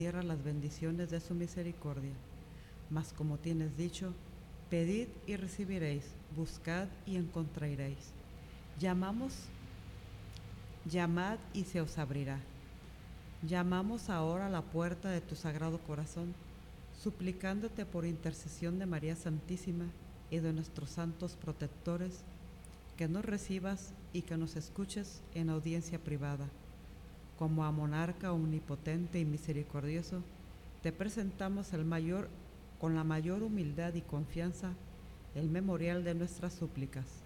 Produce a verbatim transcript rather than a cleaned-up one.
tierra las bendiciones de su misericordia. Mas como tienes dicho, pedid y recibiréis, buscad y encontraréis. Llamamos, llamad y se os abrirá. Llamamos ahora a la puerta de tu sagrado corazón, suplicándote por intercesión de María Santísima y de nuestros santos protectores, que nos recibas y que nos escuches en audiencia privada. Como a monarca omnipotente y misericordioso, te presentamos el mayor, con la mayor humildad y confianza el memorial de nuestras súplicas.